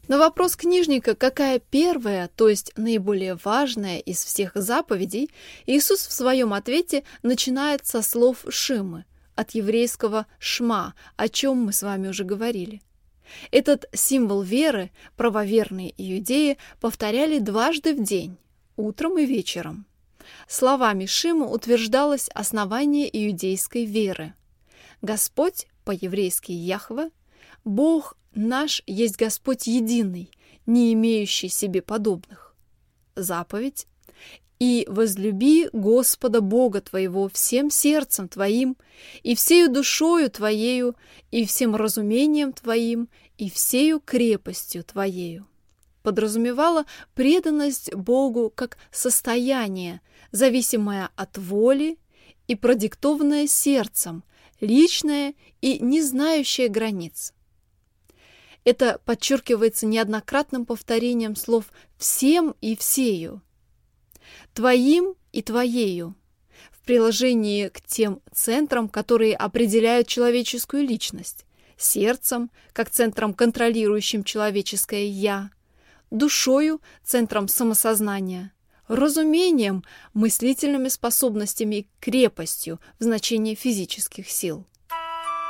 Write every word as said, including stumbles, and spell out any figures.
На вопрос книжника, какая первая, то есть наиболее важная из всех заповедей, Иисус в своем ответе начинает со слов «шимы», от еврейского «шма», о чем мы с вами уже говорили. Этот символ веры правоверные иудеи повторяли дважды в день, утром и вечером. Словами Шима утверждалось основание иудейской веры. Господь, по-еврейски Яхве, Бог наш есть Господь единый, не имеющий себе подобных. Заповедь: «И возлюби Господа Бога твоего всем сердцем твоим, и всею душою твоею, и всем разумением твоим, и всею крепостью твоею», подразумевала преданность Богу как состояние, зависимое от воли и продиктованное сердцем, личное и не знающее границ. Это подчеркивается неоднократным повторением слов «всем» и «всею», «твоим» и «твоею» в приложении к тем центрам, которые определяют человеческую личность: сердцем, как центром, контролирующим человеческое «я», душою, центром самосознания, разумением, мыслительными способностями и крепостью в значении физических сил.